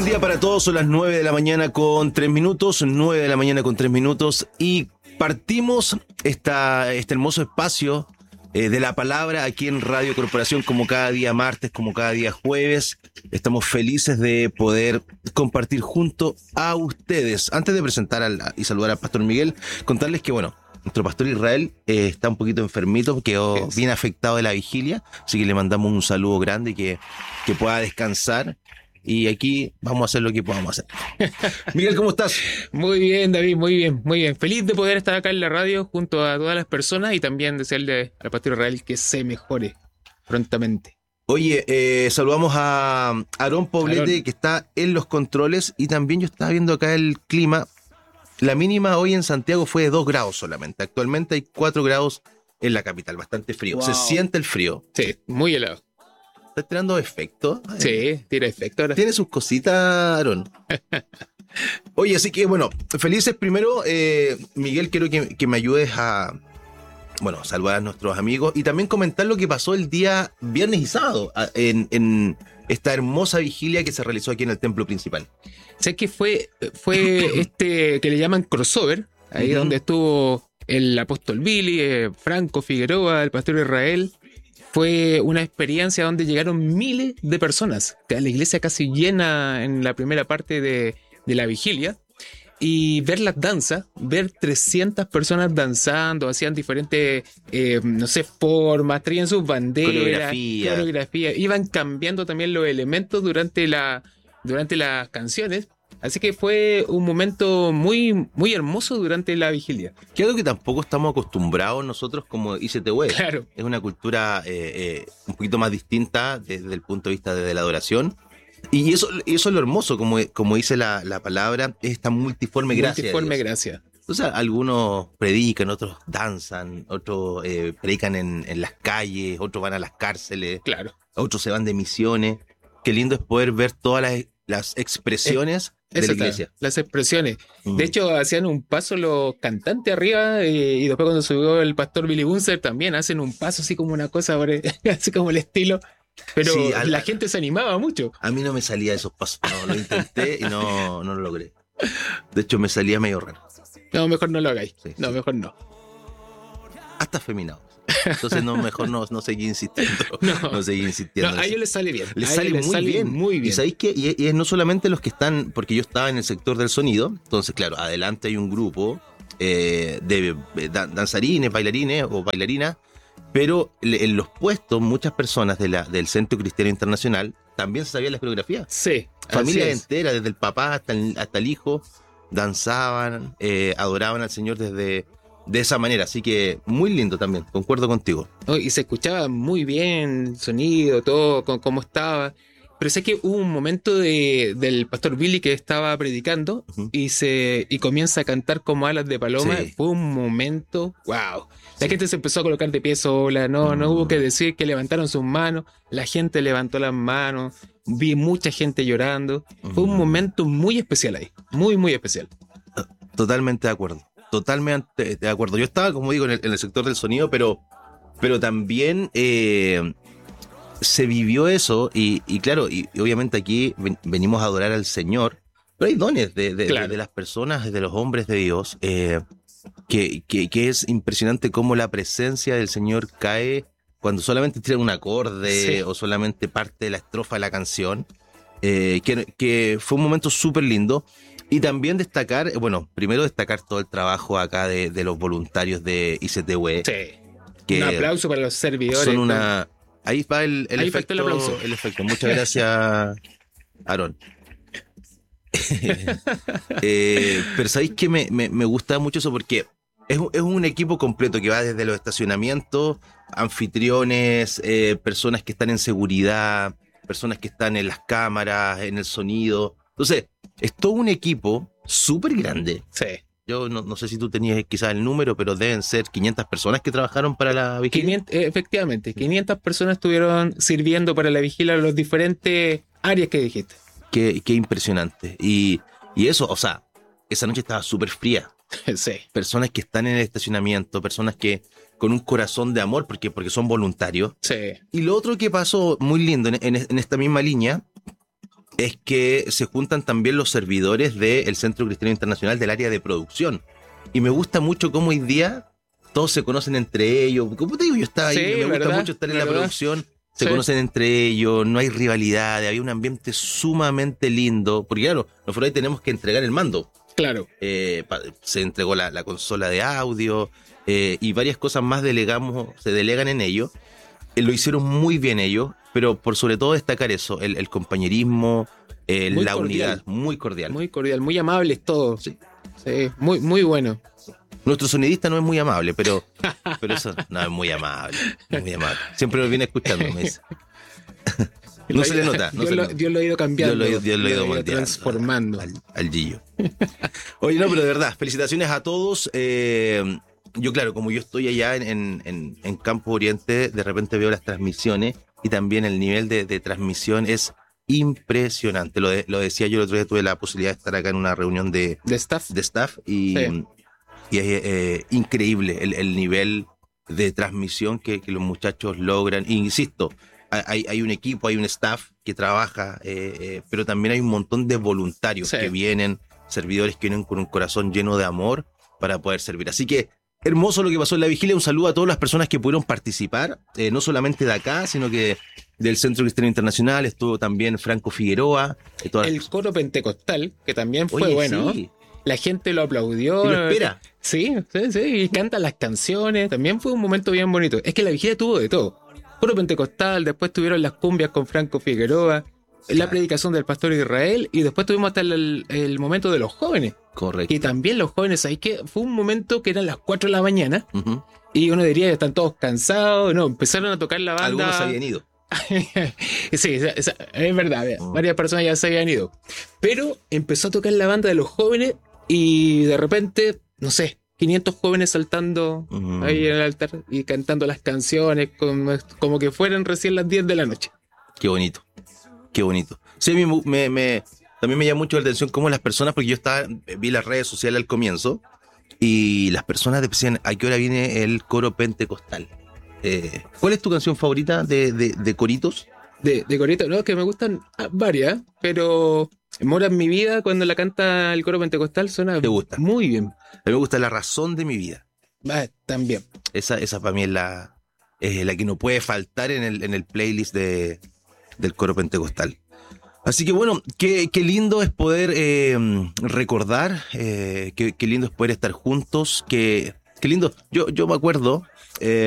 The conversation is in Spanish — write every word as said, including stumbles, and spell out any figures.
día para todos, son las nueve de la mañana con tres minutos, nueve de la mañana con tres minutos y partimos esta, este hermoso espacio eh, de la palabra aquí en Radio Corporación como cada día martes, como cada día jueves. Estamos felices de poder compartir junto a ustedes. Antes de presentar al, y saludar al Pastor Miguel, contarles que bueno, nuestro Pastor Israel eh, está un poquito enfermito, quedó bien afectado de la vigilia, así que le mandamos un saludo grande y que, que pueda descansar. Y aquí vamos a hacer lo que podamos hacer. Miguel, ¿cómo estás? Muy bien, David, muy bien, muy bien. Feliz de poder estar acá en la radio junto a todas las personas y también desearle al Pastor Israel que se mejore prontamente. Oye, eh, saludamos a Aarón Poblete, Aarón, que está en los controles, y también yo estaba viendo acá el clima. La mínima hoy en Santiago fue de dos grados solamente. Actualmente hay cuatro grados en la capital, bastante frío. Wow. Se siente el frío. Sí, muy helado. ¿Estás tirando efecto? Sí, tira efecto ahora. Tiene sus cositas, Aarón. Oye, así que bueno, felices primero. Eh, Miguel, quiero que, que me ayudes a, bueno, saludar a nuestros amigos y también comentar lo que pasó el día viernes y sábado en, en esta hermosa vigilia que se realizó aquí en el templo principal. ¿Sabes qué fue? Fue este que le llaman crossover, ahí uh-huh. donde estuvo el apóstol Billy, eh, Franco Figueroa, el pastor Israel. Fue una experiencia donde llegaron miles de personas, la iglesia casi llena en la primera parte de, de la vigilia, y ver las danzas, ver trescientas personas danzando, hacían diferentes, eh, no sé, formas, traían sus banderas, coreografía. coreografía, iban cambiando también los elementos durante, la, durante las canciones. Así que fue un momento muy, muy hermoso durante la vigilia. Que algo que tampoco estamos acostumbrados nosotros como I C T W. Claro. Es una cultura eh, eh, un poquito más distinta desde el punto de vista de la adoración. Y eso, eso es lo hermoso, como, como dice la, la palabra, es esta multiforme gracia. Multiforme gracia. O sea, algunos predican, otros danzan, otros eh, predican en, en las calles, otros van a las cárceles. Claro. Otros se van de misiones. Qué lindo es poder ver todas las, las expresiones eh, de la iglesia. Las expresiones. Mm. De hecho, hacían un paso los cantantes arriba eh, y después cuando subió el pastor Billy Bunzer también hacen un paso así como una cosa, así como el estilo. Pero sí, a la, la gente se animaba mucho. A mí no me salía esos pasos. No, lo intenté y no, no lo logré. De hecho, me salía medio raro. No, mejor no lo hagáis. Sí, no, sí. mejor no. Hasta afeminado. Entonces no, mejor no, no seguí insistiendo. No, no seguí insistiendo. No, a ellos les sale bien. Les sale, muy, sale bien. muy bien. Y sabéis que y, y es no solamente los que están, porque yo estaba en el sector del sonido, entonces claro, adelante hay un grupo eh, de dan, danzarines, bailarines o bailarinas, pero en los puestos muchas personas de la, del Centro Cristiano Internacional también sabían las coreografías. Sí. Familias enteras, desde el papá hasta el, hasta el hijo, danzaban, eh, adoraban al Señor desde de esa manera, así que muy lindo también, concuerdo contigo. Oh, y se escuchaba muy bien el sonido, todo, con, cómo estaba. Pero sé que hubo un momento de, del pastor Billy que estaba predicando uh-huh. y se y comienza a cantar como alas de paloma. Sí. Fue un momento, wow. La sí. gente se empezó a colocar de pie sola, no, uh-huh. no hubo que decir que levantaron sus manos, la gente levantó las manos, vi mucha gente llorando. Uh-huh. Fue un momento muy especial ahí, muy, muy especial. Totalmente de acuerdo. Totalmente de acuerdo. Yo estaba, como digo, en el, en el sector del sonido, pero, pero también eh, se vivió eso y, y claro, y, y obviamente aquí ven, venimos a adorar al Señor, pero hay dones de, de, claro. de, de las personas, de los hombres de Dios, eh, que, que, que es impresionante cómo la presencia del Señor cae cuando solamente tiran un acorde sí. o solamente parte de la estrofa de la canción, eh, que, que fue un momento súper lindo. Y también destacar, bueno, primero destacar todo el trabajo acá de, de los voluntarios de I C T W. Sí. Que un aplauso para los servidores. Son una... Ahí va el, el Ahí efecto. El, aplauso. el efecto. Muchas gracias, Aarón. eh, pero ¿sabéis que me, me, me gusta mucho eso? Porque es, es un equipo completo que va desde los estacionamientos, anfitriones, eh, personas que están en seguridad, personas que están en las cámaras, en el sonido. Entonces, es todo un equipo súper grande. Sí. Yo no, no sé si tú tenías quizás el número, pero deben ser quinientas personas que trabajaron para la vigilia. quinientas, efectivamente, quinientas personas estuvieron sirviendo para la vigilia en las diferentes áreas que dijiste. Qué, qué impresionante. Y, y eso, o sea, esa noche estaba súper fría. Sí. Personas que están en el estacionamiento, personas que con un corazón de amor, porque, porque son voluntarios. Sí. Y lo otro que pasó muy lindo en, en, en esta misma línea, es que se juntan también los servidores del Centro Cristiano Internacional del área de producción. Y me gusta mucho cómo hoy día todos se conocen entre ellos. Como te digo, yo estaba ahí, Sí, me ¿verdad? gusta mucho estar en la ¿Verdad? producción. Se Sí. conocen entre ellos, no hay rivalidades, había un ambiente sumamente lindo. Porque claro, nosotros ahí tenemos que entregar el mando. Claro. Eh, pa- se entregó la, la consola de audio eh, y varias cosas más delegamos, se delegan en ello. Eh, lo hicieron muy bien ellos, pero por sobre todo destacar eso, el, el compañerismo, eh, Muy la cordial. unidad, muy cordial. Muy cordial, muy amables todos. Sí. Sí, muy, muy bueno. Nuestro sonidista no es muy amable, pero, pero eso no es muy amable, es muy amable. Siempre nos viene escuchando, me dice. No se le nota. No Dios, se le lo, nota. Dios lo ha ido cambiando. Dios lo, Dios lo ha ido ido moldeando, transformando. Al, al Gillo. Oye, no, pero de verdad, felicitaciones a todos. Eh, yo, claro, como yo estoy allá en, en, en Campo Oriente, de repente veo las transmisiones y también el nivel de, de transmisión es impresionante. Lo, de, lo decía yo el otro día, tuve la posibilidad de estar acá en una reunión de, De staff. de staff y, Sí. y es eh, increíble el, el nivel de transmisión que, que los muchachos logran. E insisto, hay, hay un equipo, hay un staff que trabaja, eh, eh, pero también hay un montón de voluntarios Sí. que vienen, servidores que vienen con un corazón lleno de amor para poder servir. Así que hermoso lo que pasó en la vigilia. Un saludo a todas las personas que pudieron participar, eh, no solamente de acá, sino que del Centro Cristiano Internacional. Estuvo también Franco Figueroa. de todas El las- coro pentecostal, que también fue Oye, bueno. sí, La gente lo aplaudió. y lo espera. Sí, sí, sí. Y canta las canciones. También fue un momento bien bonito. Es que la vigilia tuvo de todo. Coro pentecostal, después tuvieron las cumbias con Franco Figueroa, la Claro. predicación del pastor Israel, y después tuvimos hasta el, el momento de los jóvenes. Correcto. Y también los jóvenes, ahí que fue un momento que eran las cuatro de la mañana, Ujú. y uno diría que están todos cansados. No, empezaron a tocar la banda. Algunos habían ido. Sí, esa- esa- es verdad, Mm. varias personas ya se habían ido. Pero empezó a tocar la banda de los jóvenes y de repente, no sé, quinientos jóvenes saltando Mm. ahí en el altar y cantando las canciones como, como que fueran recién las diez de la noche. Qué bonito, qué bonito. Sí, a mí me, me- me- también me llama mucho la atención cómo las personas, porque yo estaba, vi las redes sociales al comienzo, y las personas decían, ¿a qué hora viene el coro pentecostal? Eh, ¿Cuál es tu canción favorita de, de, de coritos? De, de corito, no, que me gustan ah, varias, pero Mora en mi vida, cuando la canta el coro pentecostal, suena ¿Te gusta? muy bien. A mí me gusta La razón de mi vida. Ah, también. Esa, esa para mí es la, es la que no puede faltar en el, en el playlist de, del coro pentecostal. Así que bueno, qué, qué lindo es poder eh, recordar, eh, qué, qué lindo es poder estar juntos, qué, qué lindo. Yo, yo me acuerdo... eh,